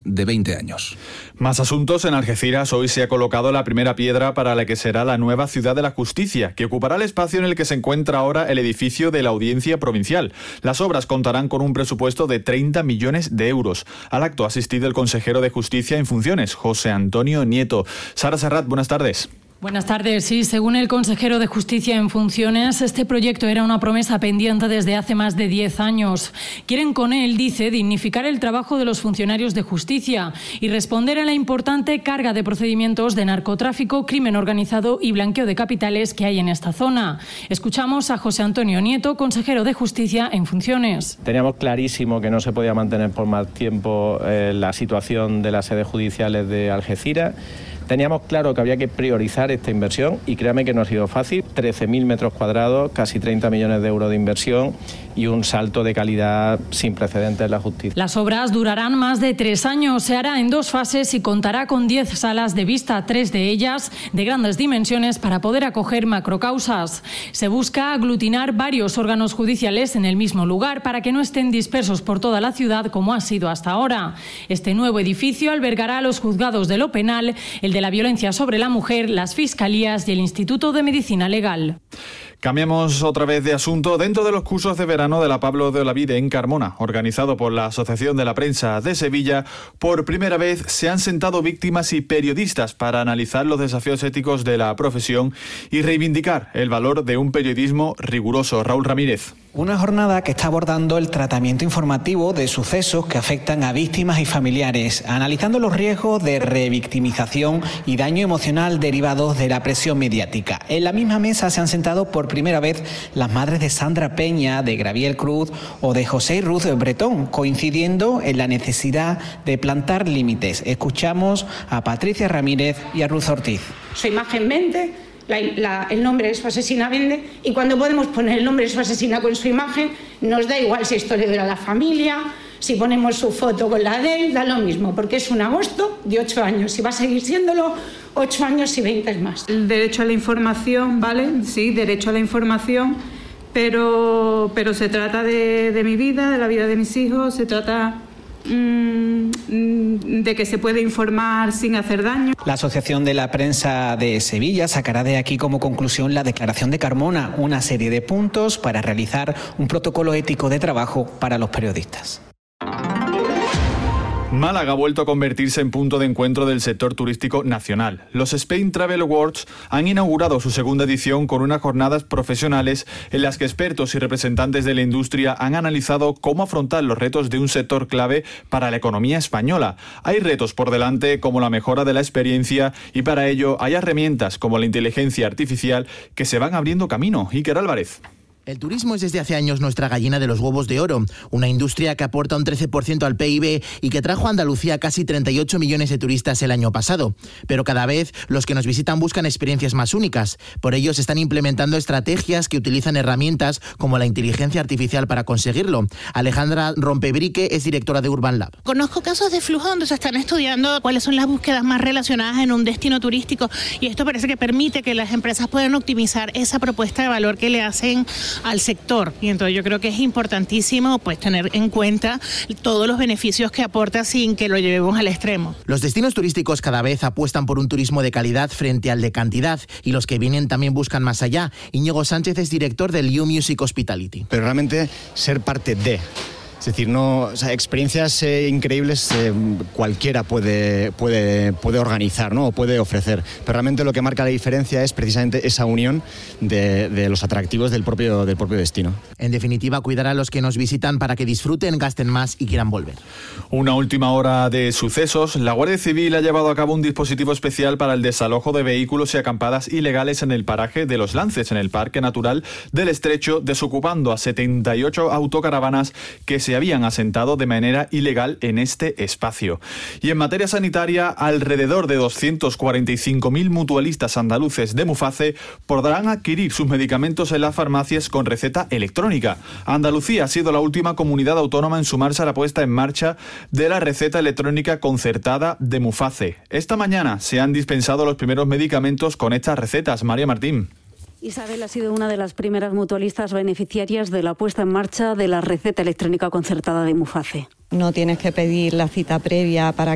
de 20 años. Más asuntos. En Algeciras hoy se ha colocado la primera piedra para la que será la nueva Ciudad de la Justicia, que ocupará el espacio en el que se encuentra ahora el edificio de la Audiencia Provincial. Las obras contarán con un presupuesto de 30 millones de euros. Al acto ha asistido el consejero de Justicia en funciones, José Antonio Nieto. Sara Serrat, buenas tardes. Buenas tardes. Sí, según el consejero de Justicia en funciones, este proyecto era una promesa pendiente desde hace más de 10 años. Quieren con él, dice, dignificar el trabajo de los funcionarios de justicia y responder a la importante carga de procedimientos de narcotráfico, crimen organizado y blanqueo de capitales que hay en esta zona. Escuchamos a José Antonio Nieto, consejero de Justicia en funciones. Teníamos clarísimo que no se podía mantener por más tiempo la situación de las sedes judiciales de Algeciras. Teníamos claro que había que priorizar esta inversión y créame que no ha sido fácil. 13.000 metros cuadrados, casi 30 millones de euros de inversión y un salto de calidad sin precedentes en la justicia. Las obras durarán más de 3 años, se hará en 2 fases y contará con 10 salas de vista, 3 de ellas de grandes dimensiones para poder acoger macrocausas. Se busca aglutinar varios órganos judiciales en el mismo lugar para que no estén dispersos por toda la ciudad como ha sido hasta ahora. Este nuevo edificio albergará los juzgados de lo penal, el de la violencia sobre la mujer, las fiscalías y el Instituto de Medicina Legal. Cambiamos otra vez de asunto. Dentro de los cursos de verano de la Pablo de Olavide en Carmona, organizado por la Asociación de la Prensa de Sevilla, por primera vez se han sentado víctimas y periodistas para analizar los desafíos éticos de la profesión y reivindicar el valor de un periodismo riguroso. Raúl Ramírez. Una jornada que está abordando el tratamiento informativo de sucesos que afectan a víctimas y familiares, analizando los riesgos de revictimización y daño emocional derivados de la presión mediática. En la misma mesa se han sentado por primera vez las madres de Sandra Peña, de Graviel Cruz o de José y Ruth Bretón, coincidiendo en la necesidad de plantar límites. Escuchamos a Patricia Ramírez y a Ruth Ortiz. Su imagen vende, el nombre de su asesina vende, y cuando podemos poner el nombre de su asesina con su imagen, nos da igual si esto le duele a la familia, si ponemos su foto con la de él, da lo mismo, porque es un agosto de 8 años y va a seguir siéndolo 8 años y 20 más. El derecho a la información, ¿vale? Sí, derecho a la información, pero se trata de mi vida, de la vida de mis hijos, se trata de que se puede informar sin hacer daño. La Asociación de la Prensa de Sevilla sacará de aquí como conclusión la declaración de Carmona, una serie de puntos para realizar un protocolo ético de trabajo para los periodistas. Málaga ha vuelto a convertirse en punto de encuentro del sector turístico nacional. Los Spain Travel Awards han inaugurado su segunda edición con unas jornadas profesionales en las que expertos y representantes de la industria han analizado cómo afrontar los retos de un sector clave para la economía española. Hay retos por delante como la mejora de la experiencia y para ello hay herramientas como la inteligencia artificial que se van abriendo camino. Iker Álvarez. El turismo es desde hace años nuestra gallina de los huevos de oro, una industria que aporta un 13% al PIB y que trajo a Andalucía casi 38 millones de turistas el año pasado. Pero cada vez los que nos visitan buscan experiencias más únicas. Por ello se están implementando estrategias que utilizan herramientas como la inteligencia artificial para conseguirlo. Alejandra Rompebrique es directora de Urban Lab. Conozco casos de flujo donde se están estudiando cuáles son las búsquedas más relacionadas en un destino turístico y esto parece que permite que las empresas puedan optimizar esa propuesta de valor que le hacen al sector, y entonces yo creo que es importantísimo pues tener en cuenta todos los beneficios que aporta sin que lo llevemos al extremo. Los destinos turísticos cada vez apuestan por un turismo de calidad frente al de cantidad y los que vienen también buscan más allá. Íñigo Sánchez es director del You Music Hospitality. Pero realmente ser parte de... Es decir, experiencias increíbles cualquiera puede organizar, ¿no? O puede ofrecer. Pero realmente lo que marca la diferencia es precisamente esa unión de los atractivos del propio destino. En definitiva, cuidar a los que nos visitan para que disfruten, gasten más y quieran volver. Una última hora de sucesos. La Guardia Civil ha llevado a cabo un dispositivo especial para el desalojo de vehículos y acampadas ilegales en el paraje de Los Lances, en el Parque Natural del Estrecho, desocupando a 78 autocaravanas que se habían asentado de manera ilegal en este espacio. Y en materia sanitaria, alrededor de 245.000 mutualistas andaluces de Muface podrán adquirir sus medicamentos en las farmacias con receta electrónica. Andalucía ha sido la última comunidad autónoma en sumarse a la puesta en marcha de la receta electrónica concertada de Muface. Esta mañana se han dispensado los primeros medicamentos con estas recetas. María Martín. Isabel ha sido una de las primeras mutualistas beneficiarias de la puesta en marcha de la receta electrónica concertada de Muface. No tienes que pedir la cita previa para